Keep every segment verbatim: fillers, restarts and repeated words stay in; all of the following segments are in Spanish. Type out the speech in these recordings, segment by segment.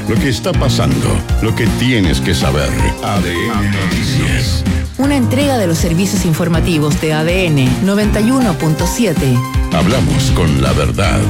Lo que está pasando, lo que tienes que saber. A D N Noticias. Una entrega de los servicios informativos de A D N noventa y uno punto siete. Hablamos con la verdad.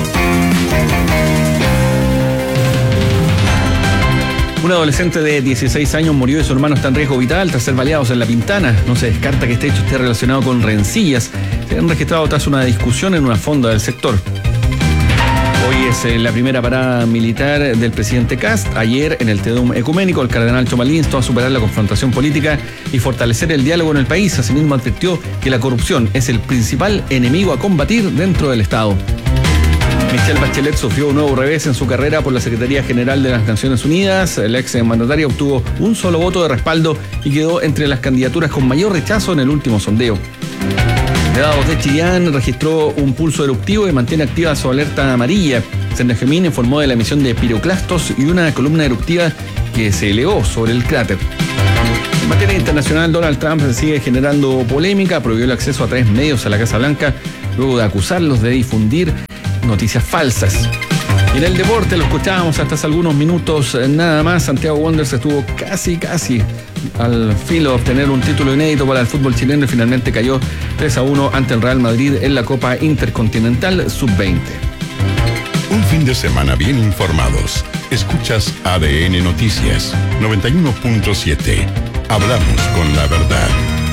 Un adolescente de dieciséis años murió y su hermano está en riesgo vital tras ser baleados en La Pintana. No se descarta que este hecho esté relacionado con rencillas. Se han registrado tras una discusión en una fonda del sector. Hoy es eh, la primera parada militar del presidente Kast. Ayer, en el Te Deum ecuménico, el cardenal Chomalí instó a superar la confrontación política y fortalecer el diálogo en el país. Asimismo, advirtió que la corrupción es el principal enemigo a combatir dentro del Estado. Michelle Bachelet sufrió un nuevo revés en su carrera por la Secretaría General de las Naciones Unidas. La ex mandataria obtuvo un solo voto de respaldo y quedó entre las candidaturas con mayor rechazo en el último sondeo. Dados de Chillán registró un pulso eruptivo y mantiene activa su alerta amarilla. Sendegemín informó de la emisión de piroclastos y una columna eruptiva que se elevó sobre el cráter. En materia internacional, Donald Trump sigue generando polémica, prohibió el acceso a tres medios a la Casa Blanca luego de acusarlos de difundir noticias falsas. Y en el deporte, lo escuchábamos hasta hace algunos minutos nada más, Santiago Wanderers estuvo casi, casi al filo de obtener un título inédito para el fútbol chileno y finalmente cayó tres a uno ante el Real Madrid en la Copa Intercontinental sub veinte. Un fin de semana bien informados. Escuchas A D N Noticias noventa y uno punto siete. Hablamos con la verdad.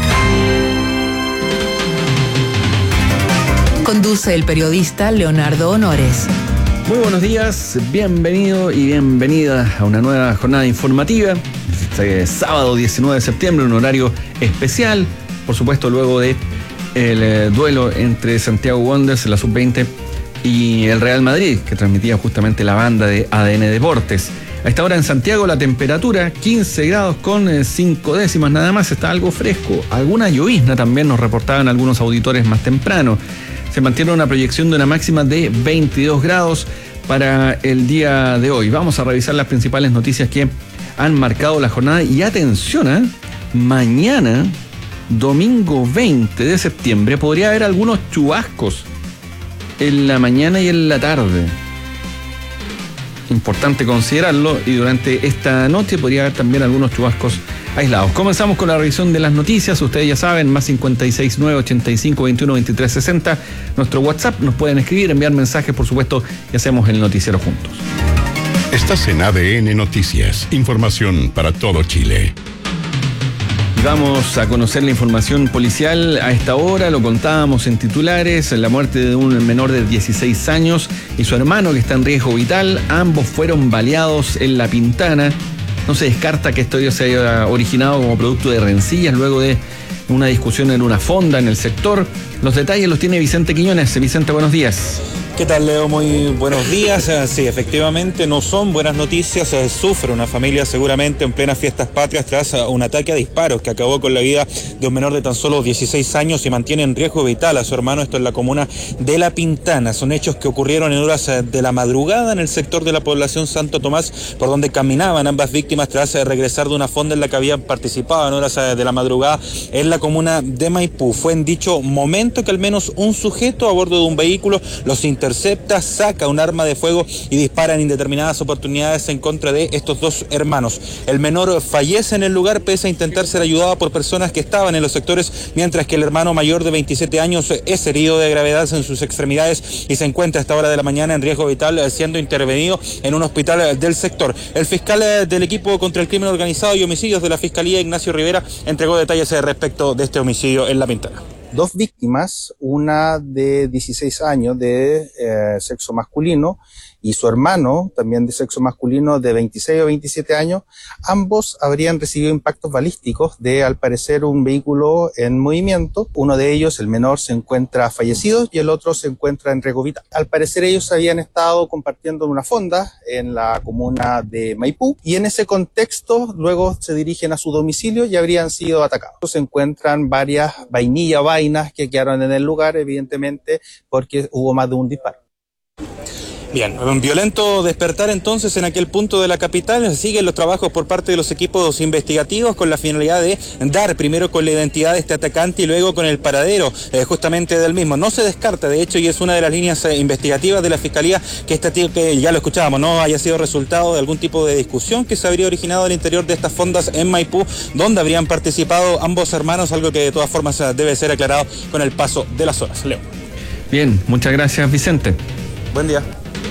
Conduce el periodista Leonardo Honores. Muy buenos días, bienvenido y bienvenida a una nueva jornada informativa. Este sábado diecinueve de septiembre, un horario especial, por supuesto luego de el eh, duelo entre Santiago Wanderers, la sub veinte, y el Real Madrid, que transmitía justamente la banda de A D N Deportes. A esta hora en Santiago la temperatura quince grados con eh, cinco décimas nada más, está algo fresco. Alguna llovizna también nos reportaban algunos auditores más temprano. Se mantiene una proyección de una máxima de veintidós grados para el día de hoy. Vamos a revisar las principales noticias que han marcado la jornada. Y atención, ¿eh? Mañana, domingo veinte de septiembre, podría haber algunos chubascos en la mañana y en la tarde. Importante considerarlo. Y durante esta noche podría haber también algunos chubascos aislados. Comenzamos con la revisión de las noticias. Ustedes ya saben, más cincuenta y seis, nueve ochenta y cinco, veintiuno, veintitrés, sesenta. Nuestro WhatsApp, nos pueden escribir, enviar mensajes, por supuesto, y hacemos el noticiero juntos. Estás en A D N Noticias. Información para todo Chile. Vamos a conocer la información policial a esta hora. Lo contábamos en titulares. La muerte de un menor de dieciséis años y su hermano que está en riesgo vital. Ambos fueron baleados en La Pintana. No se descarta que esto se haya originado como producto de rencillas luego de una discusión en una fonda en el sector. Los detalles los tiene Vicente Quiñones. Vicente, buenos días. ¿Qué tal, Leo? Muy buenos días. Sí, efectivamente no son buenas noticias. Sufre una familia seguramente en plenas fiestas patrias tras un ataque a disparos que acabó con la vida de un menor de tan solo dieciséis años y mantiene en riesgo vital a su hermano. Esto en la comuna de La Pintana. Son hechos que ocurrieron en horas de la madrugada en el sector de la población Santo Tomás, por donde caminaban ambas víctimas tras regresar de una fonda en la que habían participado en horas de la madrugada en la comuna de Maipú. Fue en dicho momento que al menos un sujeto a bordo de un vehículo los intercepta, saca un arma de fuego y dispara en indeterminadas oportunidades en contra de estos dos hermanos. El menor fallece en el lugar pese a intentar ser ayudado por personas que estaban en los sectores, mientras que el hermano mayor de veintisiete años es herido de gravedad en sus extremidades y se encuentra a esta hora de la mañana en riesgo vital, siendo intervenido en un hospital del sector. El fiscal del equipo contra el crimen organizado y homicidios de la Fiscalía, Ignacio Rivera, entregó detalles respecto de este homicidio en La Pintana. Dos víctimas, una de dieciséis años de eh, sexo masculino y su hermano, también de sexo masculino, de veintiséis o veintisiete años, ambos habrían recibido impactos balísticos de, al parecer, un vehículo en movimiento. Uno de ellos, el menor, se encuentra fallecido y el otro se encuentra en riesgo vital. Al parecer ellos habían estado compartiendo en una fonda en la comuna de Maipú y en ese contexto luego se dirigen a su domicilio y habrían sido atacados. Se encuentran varias vainillas, vainas que quedaron en el lugar, evidentemente, porque hubo más de un disparo. Bien, un violento despertar entonces en aquel punto de la capital. Siguen los trabajos por parte de los equipos investigativos con la finalidad de dar primero con la identidad de este atacante y luego con el paradero eh, justamente del mismo. No se descarta, de hecho, y es una de las líneas eh, investigativas de la Fiscalía, que este tipo, que ya lo escuchábamos, no haya sido resultado de algún tipo de discusión que se habría originado al interior de estas fondas en Maipú, donde habrían participado ambos hermanos, algo que de todas formas debe ser aclarado con el paso de las horas. Leo. Bien, muchas gracias, Vicente. Buen día.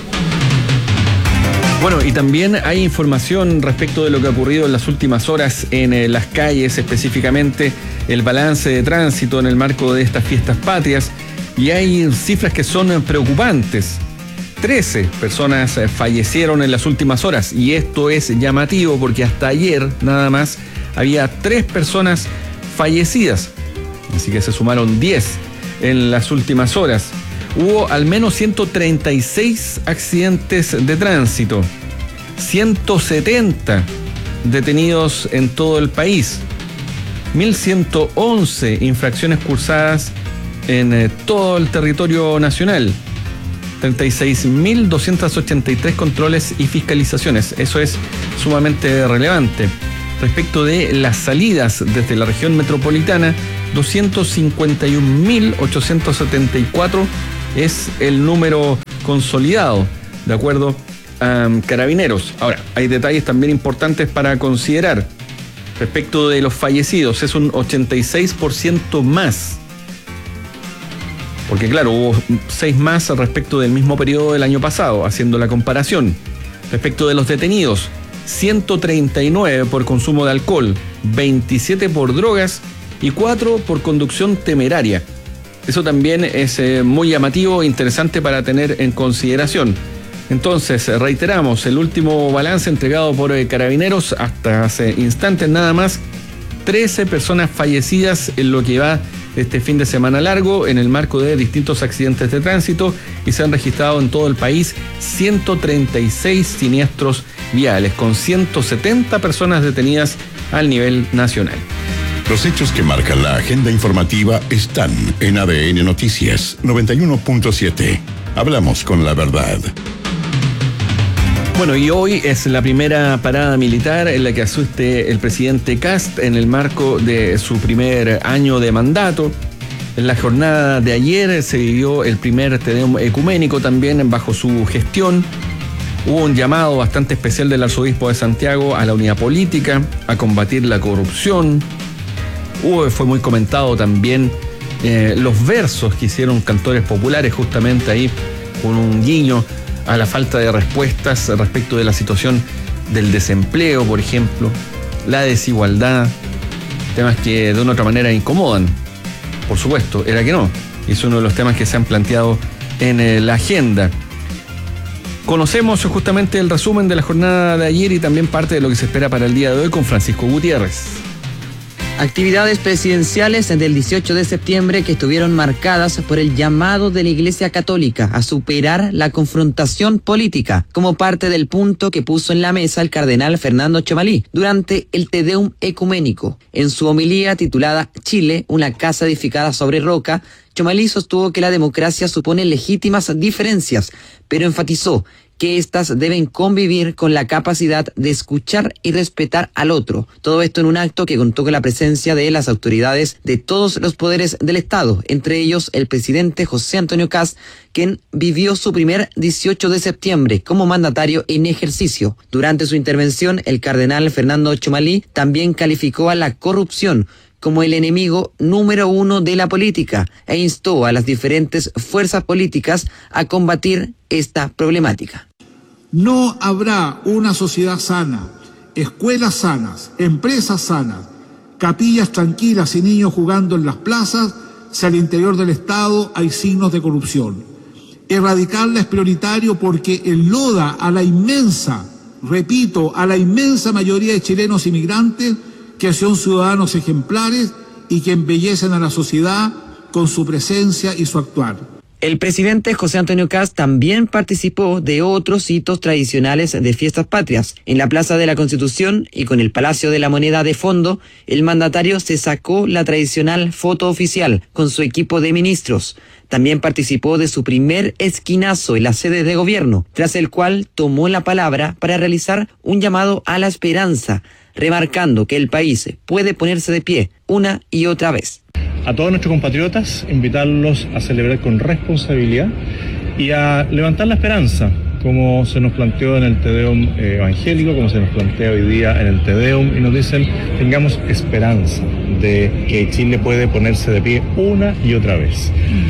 Bueno, y también hay información respecto de lo que ha ocurrido en las últimas horas en eh, las calles, específicamente el balance de tránsito en el marco de estas fiestas patrias, y hay cifras que son preocupantes. trece personas fallecieron en las últimas horas, y esto es llamativo porque hasta ayer nada más había tres personas fallecidas, así que se sumaron diez en las últimas horas. Hubo al menos ciento treinta y seis accidentes de tránsito, ciento setenta detenidos en todo el país, mil ciento once infracciones cursadas en eh, todo el territorio nacional, treinta y seis mil doscientos ochenta y tres controles y fiscalizaciones. Eso es sumamente relevante. Respecto de las salidas desde la región metropolitana, doscientos cincuenta y un mil ochocientos setenta y cuatro es el número consolidado, de acuerdo a um, Carabineros. Ahora, hay detalles también importantes para considerar. Respecto de los fallecidos, es un ochenta y seis por ciento más. Porque claro, hubo seis más respecto del mismo periodo del año pasado, haciendo la comparación. Respecto de los detenidos, ciento treinta y nueve por consumo de alcohol, veintisiete por drogas y cuatro por conducción temeraria. Eso también es eh, muy llamativo e interesante para tener en consideración. Entonces, reiteramos, el último balance entregado por eh, Carabineros hasta hace instantes nada más, trece personas fallecidas en lo que va este fin de semana largo en el marco de distintos accidentes de tránsito, y se han registrado en todo el país ciento treinta y seis siniestros viales, con ciento setenta personas detenidas al nivel nacional. Los hechos que marcan la agenda informativa están en A D N Noticias noventa y uno punto siete. Hablamos con la verdad. Bueno, y hoy es la primera parada militar en la que asiste el presidente Kast en el marco de su primer año de mandato. En la jornada de ayer se vivió el primer Te Deum ecuménico también bajo su gestión. Hubo un llamado bastante especial del arzobispo de Santiago a la unidad política, a combatir la corrupción. Hubo, fue muy comentado también eh, los versos que hicieron cantores populares justamente ahí, con un guiño a la falta de respuestas respecto de la situación del desempleo, por ejemplo, la desigualdad, temas que de una u otra manera incomodan. Por supuesto, era que no. Es uno de los temas que se han planteado en eh, la agenda. Conocemos justamente el resumen de la jornada de ayer y también parte de lo que se espera para el día de hoy con Francisco Gutiérrez. Actividades presidenciales del dieciocho de septiembre que estuvieron marcadas por el llamado de la Iglesia Católica a superar la confrontación política, como parte del punto que puso en la mesa el cardenal Fernando Tchomalí durante el Te Deum ecuménico. En su homilía titulada Chile, una casa edificada sobre roca, Tchomalí sostuvo que la democracia supone legítimas diferencias, pero enfatizó que éstas deben convivir con la capacidad de escuchar y respetar al otro. Todo esto en un acto que contó con la presencia de las autoridades de todos los poderes del Estado, entre ellos el presidente José Antonio Kast, quien vivió su primer dieciocho de septiembre como mandatario en ejercicio. Durante su intervención, el cardenal Fernando Tchomalí también calificó a la corrupción como el enemigo número uno de la política e instó a las diferentes fuerzas políticas a combatir esta problemática. No habrá una sociedad sana, escuelas sanas, empresas sanas, capillas tranquilas y niños jugando en las plazas si al interior del Estado hay signos de corrupción. Erradicarla es prioritario porque enloda a la inmensa, repito, a la inmensa mayoría de chilenos inmigrantes que son ciudadanos ejemplares y que embellecen a la sociedad con su presencia y su actuar. El presidente José Antonio Kast también participó de otros hitos tradicionales de fiestas patrias. En la Plaza de la Constitución y con el Palacio de la Moneda de fondo, el mandatario se sacó la tradicional foto oficial con su equipo de ministros. También participó de su primer esquinazo en la sede de gobierno, tras el cual tomó la palabra para realizar un llamado a la esperanza, remarcando que el país puede ponerse de pie una y otra vez. A todos nuestros compatriotas, invitarlos a celebrar con responsabilidad y a levantar la esperanza, como se nos planteó en el Te Deum eh, evangélico, como se nos plantea hoy día en el Te Deum, y nos dicen, tengamos esperanza de que Chile puede ponerse de pie una y otra vez.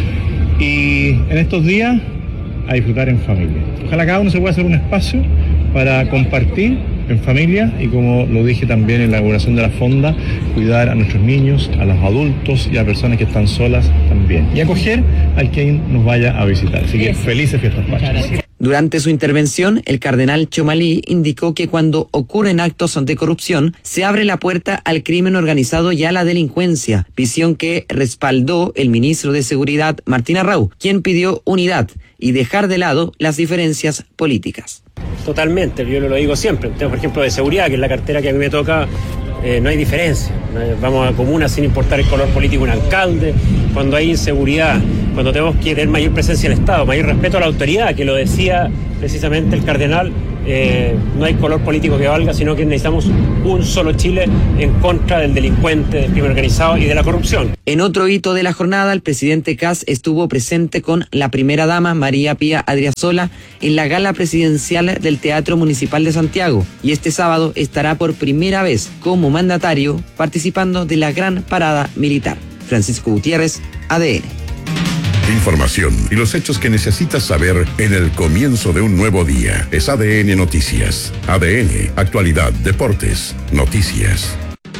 Y en estos días, a disfrutar en familia. Ojalá cada uno se pueda hacer un espacio para compartir en familia y, como lo dije también en la inauguración de la fonda, cuidar a nuestros niños, a los adultos y a personas que están solas también. Y acoger al quien nos vaya a visitar. Así que felices fiestas patrias. Durante su intervención, el cardenal Txomalí indicó que cuando ocurren actos de corrupción, se abre la puerta al crimen organizado y a la delincuencia, visión que respaldó el ministro de Seguridad, Martín Arrau, quien pidió unidad y dejar de lado las diferencias políticas. Totalmente, yo lo digo siempre. Un tema, por ejemplo, de seguridad, que es la cartera que a mí me toca, eh, no hay diferencia. Vamos a comunas sin importar el color político de un alcalde. Cuando hay inseguridad, cuando tenemos que tener mayor presencia del Estado, mayor respeto a la autoridad, que lo decía precisamente el cardenal, eh, no hay color político que valga, sino que necesitamos un solo Chile en contra del delincuente, del crimen organizado y de la corrupción. En otro hito de la jornada, el presidente Kast estuvo presente con la primera dama, María Pía Adriasola, en la gala presidencial del Teatro Municipal de Santiago, y este sábado estará por primera vez como mandatario participando de la gran parada militar. Francisco Gutiérrez, A D N. Información y los hechos que necesitas saber en el comienzo de un nuevo día. Es A D N Noticias. A D N, actualidad, deportes, noticias.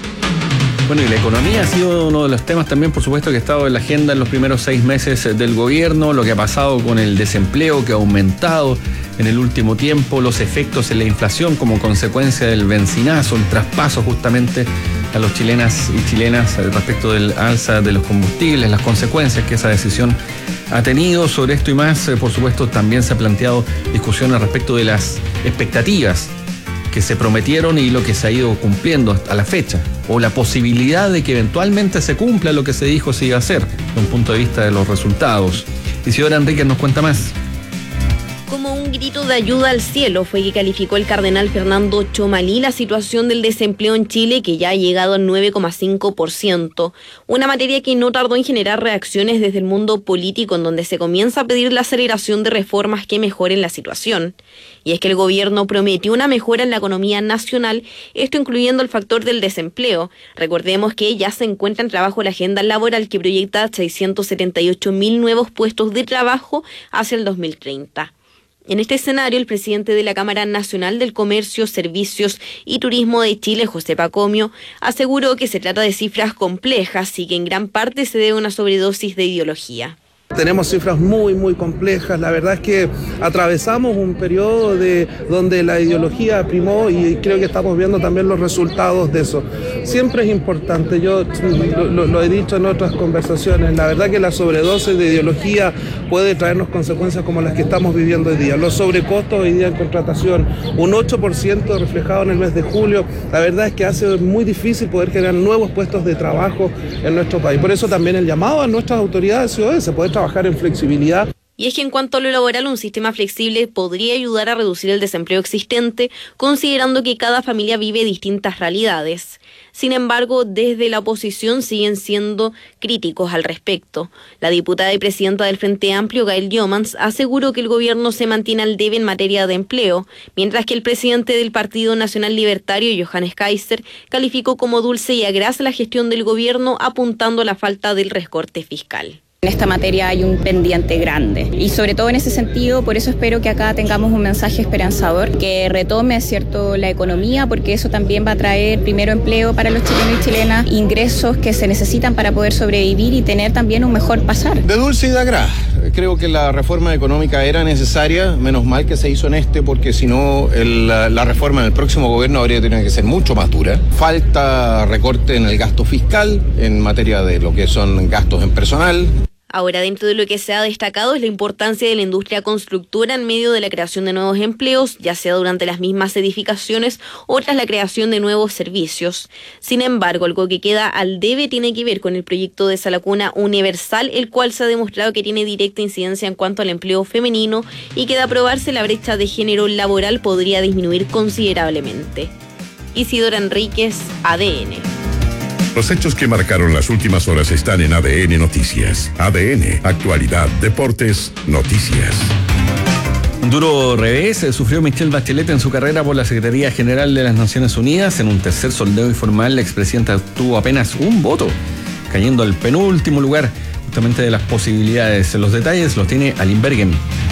Bueno, y la economía ha sido uno de los temas también, por supuesto, que ha estado en la agenda en los primeros seis meses del gobierno, lo que ha pasado con el desempleo que ha aumentado en el último tiempo, los efectos en la inflación como consecuencia del bencinazo, el traspaso justamente a los chilenas y chilenas respecto del alza de los combustibles, las consecuencias que esa decisión ha tenido. Sobre esto y más, por supuesto, también se ha planteado discusiones respecto de las expectativas que se prometieron y lo que se ha ido cumpliendo a la fecha, o la posibilidad de que eventualmente se cumpla lo que se dijo se iba a hacer, desde un punto de vista de los resultados. Isidora Enríquez nos cuenta más. Como un grito de ayuda al cielo fue que calificó el cardenal Fernando Txomalí la situación del desempleo en Chile, que ya ha llegado al nueve coma cinco por ciento, una materia que no tardó en generar reacciones desde el mundo político, en donde se comienza a pedir la aceleración de reformas que mejoren la situación. Y es que el gobierno prometió una mejora en la economía nacional, esto incluyendo el factor del desempleo. Recordemos que ya se encuentra en trabajo la agenda laboral, que proyecta seiscientos setenta y ocho mil nuevos puestos de trabajo hacia el dos mil treinta. En este escenario, el presidente de la Cámara Nacional del Comercio, Servicios y Turismo de Chile, José Pacomio, aseguró que se trata de cifras complejas y que en gran parte se debe a una sobredosis de ideología. Tenemos cifras muy, muy complejas. La verdad es que atravesamos un periodo de donde la ideología primó y creo que estamos viendo también los resultados de eso. Siempre es importante, yo lo, lo, lo he dicho en otras conversaciones, la verdad que la sobredosis de ideología puede traernos consecuencias como las que estamos viviendo hoy día. Los sobrecostos hoy día en contratación, un ocho por ciento reflejado en el mes de julio, la verdad es que hace muy difícil poder generar nuevos puestos de trabajo en nuestro país. Por eso también el llamado a nuestras autoridades C I O E, se puede trabajar en flexibilidad. Y es que en cuanto a lo laboral, un sistema flexible podría ayudar a reducir el desempleo existente, considerando que cada familia vive distintas realidades. Sin embargo, desde la oposición siguen siendo críticos al respecto. La diputada y presidenta del Frente Amplio, Gail Jomans, aseguró que el gobierno se mantiene al debe en materia de empleo, mientras que el presidente del Partido Nacional Libertario, Johannes Kaiser, calificó como dulce y agraz la gestión del gobierno, apuntando a la falta del recorte fiscal. En esta materia hay un pendiente grande y sobre todo en ese sentido, por eso espero que acá tengamos un mensaje esperanzador que retome, ¿cierto?, la economía, porque eso también va a traer primero empleo para los chilenos y chilenas, ingresos que se necesitan para poder sobrevivir y tener también un mejor pasar. De dulce y de agraz. Creo que la reforma económica era necesaria, menos mal que se hizo en este, porque si no el, la reforma en el próximo gobierno habría tenido que ser mucho más dura. Falta recorte en el gasto fiscal, en materia de lo que son gastos en personal. Ahora, dentro de lo que se ha destacado es la importancia de la industria constructora en medio de la creación de nuevos empleos, ya sea durante las mismas edificaciones o tras la creación de nuevos servicios. Sin embargo, algo que queda al debe tiene que ver con el proyecto de Salacuna Universal, el cual se ha demostrado que tiene directa incidencia en cuanto al empleo femenino y que de aprobarse la brecha de género laboral podría disminuir considerablemente. Isidora Enríquez, A D N. Los hechos que marcaron las últimas horas están en A D N Noticias. A D N, actualidad, deportes, noticias. Un duro revés sufrió Michelle Bachelet en su carrera por la Secretaría General de las Naciones Unidas. En un tercer sondeo informal, la expresidenta obtuvo apenas un voto, cayendo al penúltimo lugar justamente de las posibilidades. Los detalles los tiene Aline Bergen.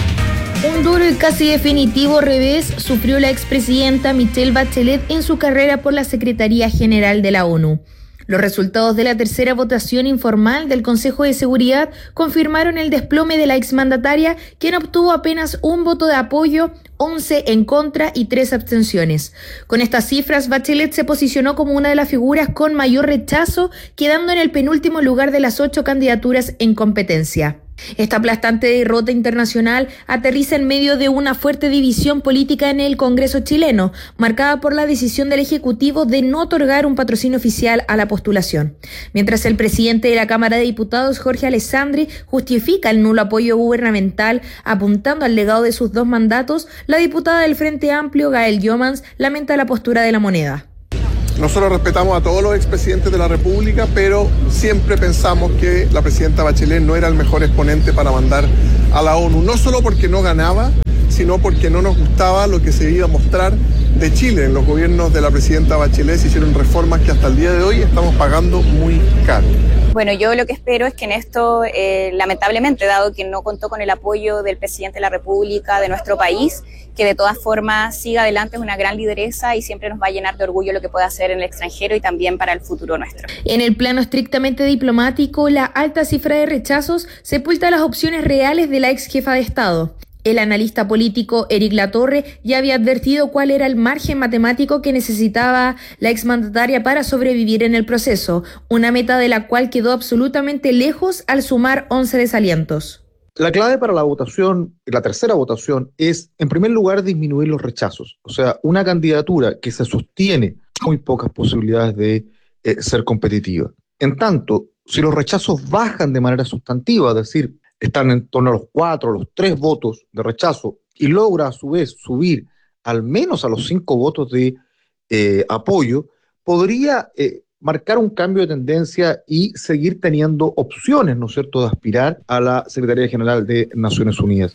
Un duro y casi definitivo revés sufrió la expresidenta Michelle Bachelet en su carrera por la Secretaría General de la ONU. Los resultados de la tercera votación informal del Consejo de Seguridad confirmaron el desplome de la exmandataria, quien obtuvo apenas un voto de apoyo, once en contra y tres abstenciones. Con estas cifras, Bachelet se posicionó como una de las figuras con mayor rechazo, quedando en el penúltimo lugar de las ocho candidaturas en competencia. Esta aplastante derrota internacional aterriza en medio de una fuerte división política en el Congreso chileno, marcada por la decisión del Ejecutivo de no otorgar un patrocinio oficial a la postulación. Mientras el presidente de la Cámara de Diputados, Jorge Alessandri, justifica el nulo apoyo gubernamental apuntando al legado de sus dos mandatos, la diputada del Frente Amplio, Gael Jomans, lamenta la postura de la moneda. Nosotros respetamos a todos los expresidentes de la República, pero siempre pensamos que la presidenta Bachelet no era el mejor exponente para mandar a la ONU, no solo porque no ganaba, sino porque no nos gustaba lo que se iba a mostrar de Chile. En los gobiernos de la presidenta Bachelet se hicieron reformas que hasta el día de hoy estamos pagando muy caro. Bueno, yo lo que espero es que en esto, eh, lamentablemente, dado que no contó con el apoyo del presidente de la República, de nuestro país, que de todas formas siga adelante, es una gran lideresa y siempre nos va a llenar de orgullo lo que pueda hacer en el extranjero y también para el futuro nuestro. En el plano estrictamente diplomático, la alta cifra de rechazos sepulta las opciones reales de la ex jefa de Estado. El analista político Eric Latorre ya había advertido cuál era el margen matemático que necesitaba la exmandataria para sobrevivir en el proceso, una meta de la cual quedó absolutamente lejos al sumar once desalientos. La clave para la votación, la tercera votación, es en primer lugar disminuir los rechazos. O sea, una candidatura que se sostiene muy pocas posibilidades de eh, ser competitiva. En tanto, si los rechazos bajan de manera sustantiva, es decir, están en torno a los cuatro, los tres votos de rechazo y logra a su vez subir al menos a los cinco votos de eh, apoyo, podría eh, marcar un cambio de tendencia y seguir teniendo opciones, ¿no es cierto?, de aspirar a la Secretaría General de Naciones Unidas.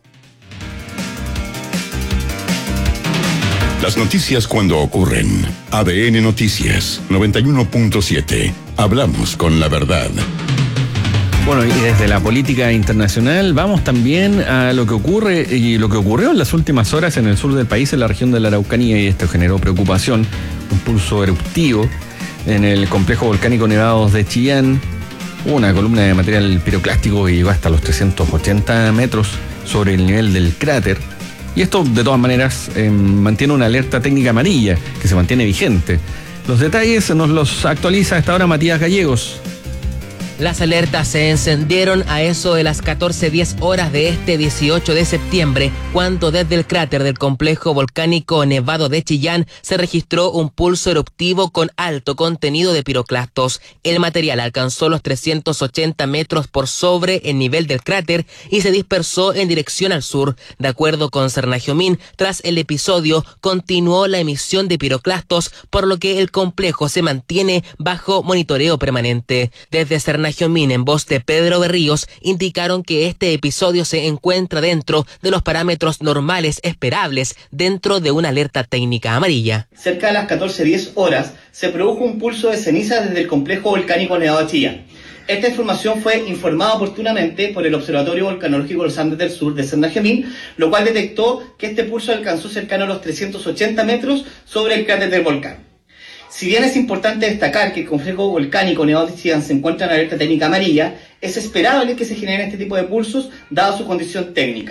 Las noticias cuando ocurren. A D N Noticias noventa y uno punto siete. Hablamos con la verdad. Bueno, y desde la política internacional vamos también a lo que ocurre y lo que ocurrió en las últimas horas en el sur del país, en la región de la Araucanía, y esto generó preocupación, un pulso eruptivo en el complejo volcánico Nevados de Chillán, una columna de material piroclástico que llegó hasta los trescientos ochenta metros sobre el nivel del cráter, y esto de todas maneras eh, mantiene una alerta técnica amarilla que se mantiene vigente. Los detalles nos los actualiza a esta hora Matías Gallegos. Las alertas se encendieron a eso de las catorce diez horas de este dieciocho de septiembre, cuando desde el cráter del complejo volcánico Nevado de Chillán se registró un pulso eruptivo con alto contenido de piroclastos. El material alcanzó los trescientos ochenta metros por sobre el nivel del cráter y se dispersó en dirección al sur. De acuerdo con Cernagiomín, tras el episodio continuó la emisión de piroclastos, por lo que el complejo se mantiene bajo monitoreo permanente. Desde Cernagiomín, en voz de Pedro Berríos, indicaron que este episodio se encuentra dentro de los parámetros normales esperables dentro de una alerta técnica amarilla. Cerca de las catorce diez horas se produjo un pulso de ceniza desde el complejo volcánico Nevado de Chillán. Esta información fue informada oportunamente por el Observatorio Volcanológico de los Andes del Sur de Cernagiomín, lo cual detectó que este pulso alcanzó cercano a los trescientos ochenta metros sobre el cráter del volcán. Si bien es importante destacar que el complejo volcánico Nevado de Chillán se encuentra en alerta técnica amarilla, es esperable que se generen este tipo de pulsos dada su condición técnica.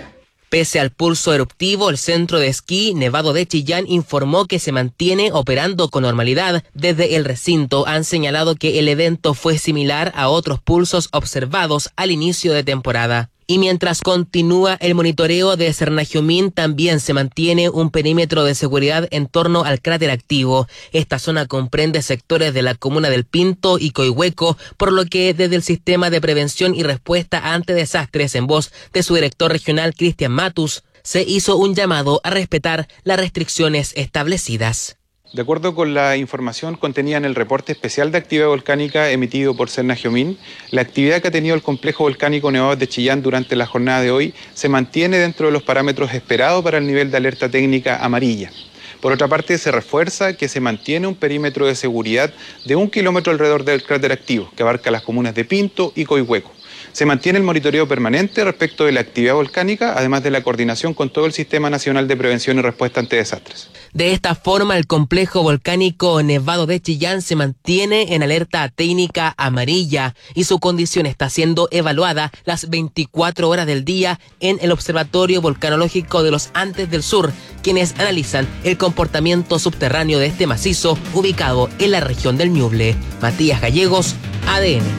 Pese al pulso eruptivo, el centro de esquí Nevado de Chillán informó que se mantiene operando con normalidad. Desde el recinto han señalado que el evento fue similar a otros pulsos observados al inicio de temporada. Y mientras continúa el monitoreo de Sernajomín, también se mantiene un perímetro de seguridad en torno al cráter activo. Esta zona comprende sectores de la comuna del Pinto y Coihueco, por lo que desde el Sistema de Prevención y Respuesta ante Desastres, en voz de su director regional Cristian Matus, se hizo un llamado a respetar las restricciones establecidas. De acuerdo con la información contenida en el reporte especial de actividad volcánica emitido por Sernajomín, la actividad que ha tenido el complejo volcánico Nevado de Chillán durante la jornada de hoy se mantiene dentro de los parámetros esperados para el nivel de alerta técnica amarilla. Por otra parte, se refuerza que se mantiene un perímetro de seguridad de un kilómetro alrededor del cráter activo, que abarca las comunas de Pinto y Coihueco. Se mantiene el monitoreo permanente respecto de la actividad volcánica, además de la coordinación con todo el Sistema Nacional de Prevención y Respuesta ante Desastres. De esta forma, el complejo volcánico Nevado de Chillán se mantiene en alerta técnica amarilla y su condición está siendo evaluada las veinticuatro horas del día en el Observatorio Volcanológico de los Andes del Sur, quienes analizan el comportamiento subterráneo de este macizo ubicado en la región del Ñuble. Matías Gallegos, A D N.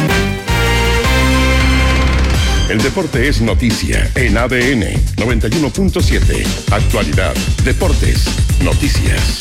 El deporte es noticia en A D N noventa y uno punto siete. Actualidad, deportes, noticias.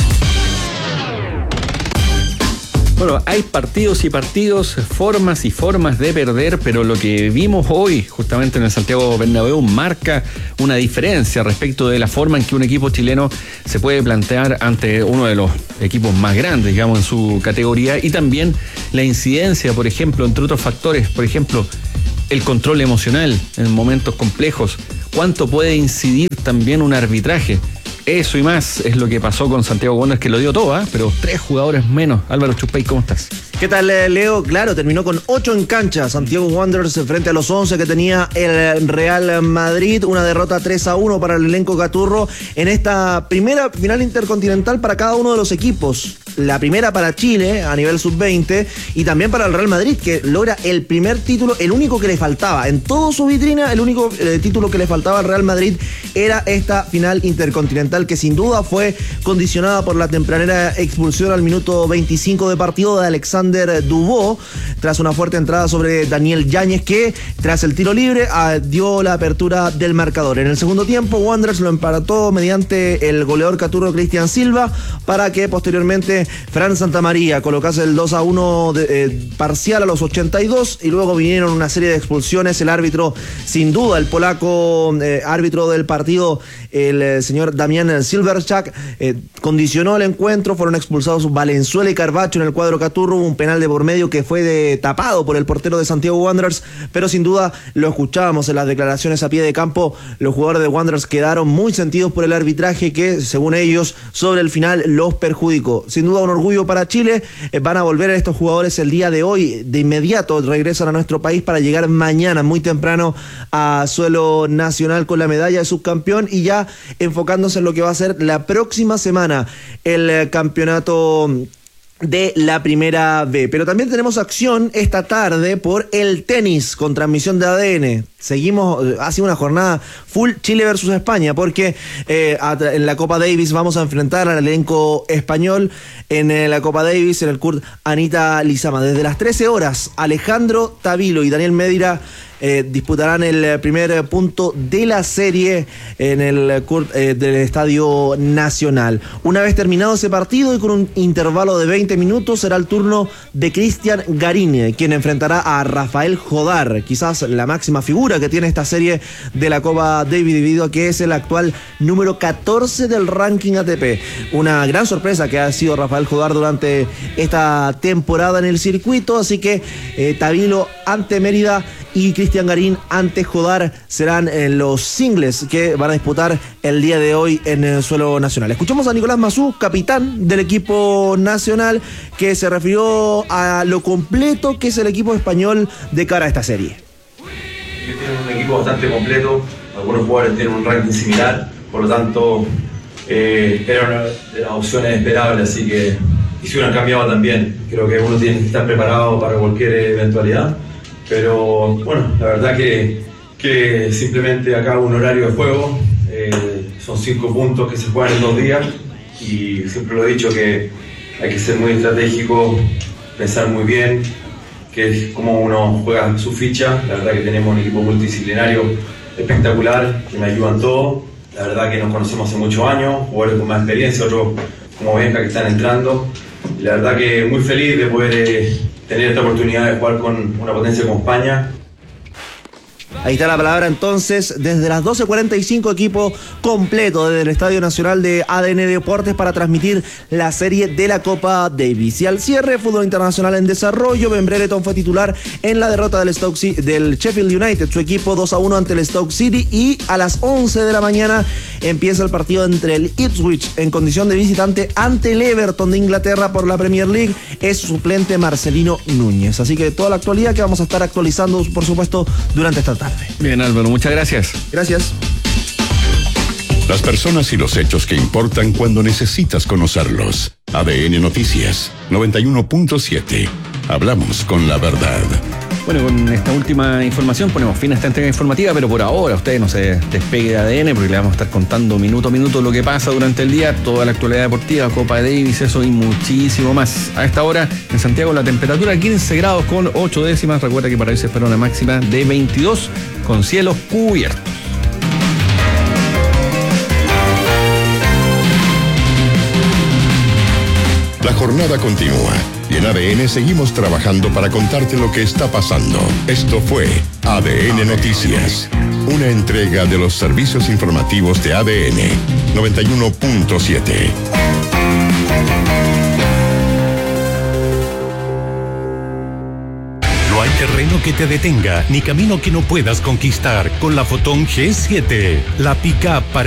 Bueno, hay partidos y partidos, formas y formas de perder, pero lo que vimos hoy justamente en el Santiago Bernabéu marca una diferencia respecto de la forma en que un equipo chileno se puede plantear ante uno de los equipos más grandes, digamos, en su categoría, y también la incidencia, por ejemplo, entre otros factores, por ejemplo, el control emocional en momentos complejos. ¿Cuánto puede incidir también un arbitraje? Eso y más es lo que pasó con Santiago Wanderers, que lo dio todo, ¿eh? Pero tres jugadores menos. Álvaro Chupay, ¿cómo estás? ¿Qué tal, Leo? Claro, terminó con ocho en cancha Santiago Wanderers frente a los once que tenía el Real Madrid. Una derrota tres a uno para el elenco Gaturro en esta primera final intercontinental para cada uno de los equipos. La primera para Chile a nivel sub veinte y también para el Real Madrid, que logra el primer título, el único que le faltaba. En toda su vitrina, el único eh, título que le faltaba al Real Madrid era esta final intercontinental, que sin duda fue condicionada por la tempranera expulsión al minuto veinticinco de partido de Alexander Dubó, tras una fuerte entrada sobre Daniel Yáñez, que tras el tiro libre ah, dio la apertura del marcador. En el segundo tiempo, Wanderers lo empató mediante el goleador caturro Cristian Silva, para que posteriormente Fran Santamaría colocase el dos a uno de, eh, parcial a los ochenta y dos, y luego vinieron una serie de expulsiones. El árbitro, sin duda, el polaco eh, árbitro del partido, el eh, señor Damián Silverchak, eh, condicionó el encuentro. Fueron expulsados Valenzuela y Carbacho en el cuadro caturro. Hubo un penal de por medio que fue de, tapado por el portero de Santiago Wanderers, pero sin duda lo escuchábamos en las declaraciones a pie de campo. Los jugadores de Wanderers quedaron muy sentidos por el arbitraje que, según ellos, sobre el final los perjudicó. Sin duda un orgullo para Chile. Eh, van a volver a estos jugadores el día de hoy. De inmediato regresan a nuestro país para llegar mañana muy temprano a suelo nacional con la medalla de subcampeón, y ya enfocándose en lo que va a ser la próxima semana, el eh, campeonato de la primera B. Pero también tenemos acción esta tarde por el tenis con transmisión de A D N. Seguimos, ha sido una jornada full Chile versus España, porque eh, en la Copa Davis vamos a enfrentar al elenco español en eh, la Copa Davis, en el Kurt Anita Lizama. Desde las trece horas, Alejandro Tavilo y Daniel Medira Eh, disputarán el primer punto de la serie en el Kurt eh, del Estadio Nacional. Una vez terminado ese partido y con un intervalo de veinte minutos, será el turno de Cristian Garín, quien enfrentará a Rafael Jodar, quizás la máxima figura que tiene esta serie de la Copa Davis, debido a que es el actual número catorce del ranking A T P. Una gran sorpresa que ha sido Rafael Jodar durante esta temporada en el circuito, así que eh, Tavilo ante Mérida y Cristian Garín ante Jodar serán eh, los singles que van a disputar el día de hoy en el suelo nacional. Escuchamos a Nicolás Mazú, capitán del equipo nacional, que se refirió a lo completo que es el equipo español de cara a esta serie. Tienen un equipo bastante completo, algunos jugadores tienen un ranking similar, por lo tanto eh, era una de las opciones esperables, así que y si uno ha cambiado también. Creo que uno tiene que estar preparado para cualquier eventualidad. Pero bueno, la verdad que que simplemente acá un horario de juego, eh, son cinco puntos que se juegan en dos días y siempre lo he dicho que hay que ser muy estratégico, pensar muy bien, que es como uno juega su ficha. La verdad que tenemos un equipo multidisciplinario espectacular, que me ayudan todos. La verdad que nos conocemos hace muchos años, jugadores con más experiencia, otros como Benja que están entrando. Y la verdad que muy feliz de poder eh, tener esta oportunidad de jugar con una potencia como España. Ahí está la palabra entonces, desde las doce cuarenta y cinco, equipo completo desde el Estadio Nacional de A D N Deportes para transmitir la serie de la Copa Davis. Y al cierre, fútbol internacional en desarrollo. Ben Brereton fue titular en la derrota del, Stoke City, del Sheffield United, su equipo dos a uno ante el Stoke City. Y a las once de la mañana empieza el partido entre el Ipswich en condición de visitante ante el Everton de Inglaterra por la Premier League. Es suplente Marcelino Núñez. Así que toda la actualidad que vamos a estar actualizando, por supuesto, durante esta tarde. Bien, Álvaro, muchas gracias. Gracias. Las personas y los hechos que importan cuando necesitas conocerlos. A D N Noticias noventa y uno punto siete. Hablamos con la verdad. Bueno, con esta última información ponemos fin a esta entrega informativa, pero por ahora usted no se despegue de A D N porque le vamos a estar contando minuto a minuto lo que pasa durante el día, toda la actualidad deportiva, Copa Davis, eso y muchísimo más. A esta hora en Santiago la temperatura quince grados con ocho décimas. Recuerda que para hoy se espera una máxima de veintidós con cielos cubiertos. La jornada continúa y en A D N seguimos trabajando para contarte lo que está pasando. Esto fue A D N Noticias, una entrega de los servicios informativos de A D N noventa y uno punto siete. No hay terreno que te detenga, ni camino que no puedas conquistar con la Fotón G siete, la pick-up para